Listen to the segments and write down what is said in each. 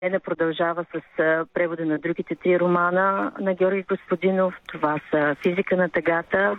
Милена продължава с превода на другите 3 романа на Георги Господинов. Това са "Физика на тъгата",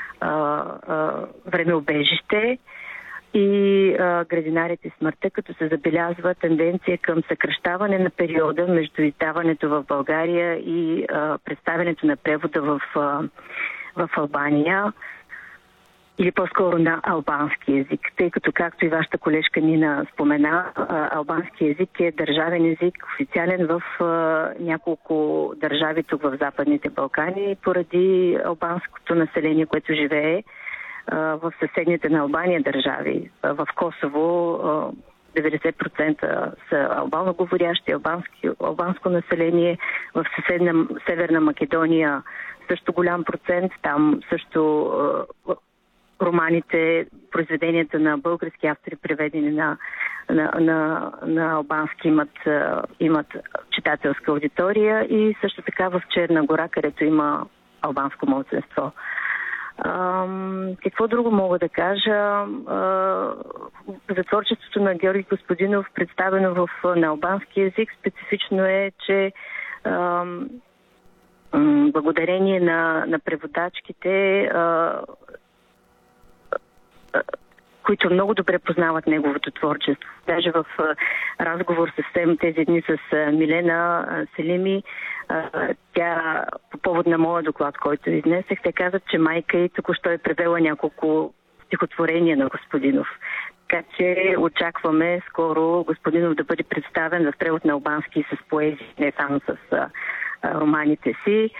"Времеубежище" и "Градинарите и смъртта", като се забелязва тенденция към съкращаване на периода между издаването в България и представянето на превода в Албания, или по-скоро на албански език, тъй като, както и вашата колежка Нина спомена, албански език е държавен език, официален в няколко държави тук в Западните Балкани, поради албанското население, което живее в съседните на Албания държави. В Косово 90% са албаноговорящи, албанско население. В съседна Северна Македония също голям процент. Там също романите, произведенията на български автори, преведени на албански, имат читателска аудитория, и също така в Черна гора, където има албанско малцинство. Какво друго мога да кажа? За творчеството на Георги Господинов, представено на албански език, специфично е, че благодарение на преводачките, които много добре познават неговото творчество. Даже в разговор съвсем тези дни с Милена Селими, тя по повод на моя доклад, който изнесех, те казат, че майка й току-що е превела няколко стихотворения на Господинов. Така че очакваме скоро Господинов да бъде представен в превод на албански с поезии, не само с романите си.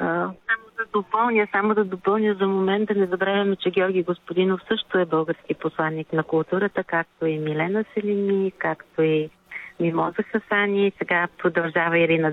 Само да допълня за момента. Не забравяме, че Георги Господинов също е български посланник на културата, както и Милена Селими, както и Мимоза Хасани. Сега продължава Ирина